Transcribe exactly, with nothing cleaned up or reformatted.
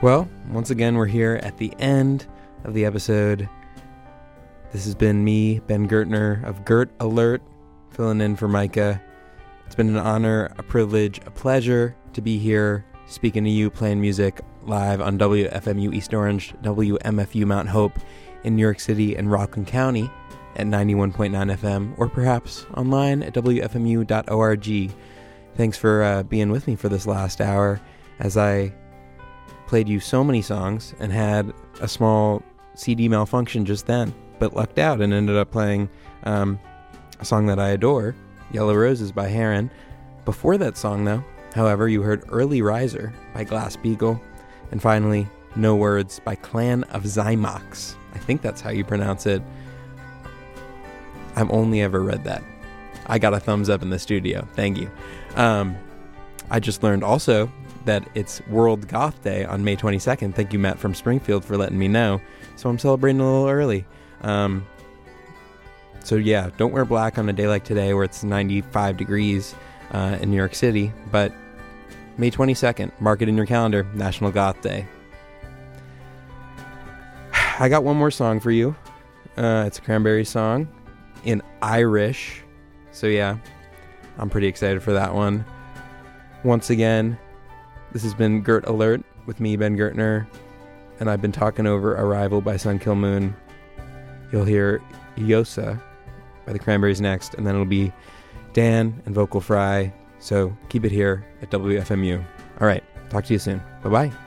Well, once again, we're here at the end of the episode. This has been me, Ben Gertner of Gert Alert, filling in for Micah. It's been an honor, a privilege, a pleasure to be here speaking to you, playing music live on W F M U East Orange, W M F U Mount Hope in New York City and Rockland County at ninety-one point nine F M, or perhaps online at W F M U dot org. Thanks for uh, being with me for this last hour as I played you so many songs and had a small C D malfunction just then, but lucked out and ended up playing um, a song that I adore, Yellow Roses by Heron. Before that song, though, however, you heard Early Riser by Glass Beagle, and finally, No Words by Clan of Zymox. I think that's how you pronounce it. I've only ever read that. I got a thumbs up in the studio. Thank you. Um, I just learned also that it's World Goth Day on May twenty-second. Thank you, Matt from Springfield, for letting me know. So I'm celebrating a little early. Um, so yeah, don't wear black on a day like today where it's ninety-five degrees uh, in New York City. But May twenty-second, mark it in your calendar, National Goth Day. I got one more song for you. Uh, it's a Cranberries song in Irish. So yeah, I'm pretty excited for that one. Once again, this has been Gert Alert with me, Ben Gertner, and I've been talking over Arrival by Sun Kil Moon. You'll hear Yosa by the Cranberries next, and then it'll be Dan and Vocal Fry. So keep it here at W F M U. All right, talk to you soon. Bye-bye.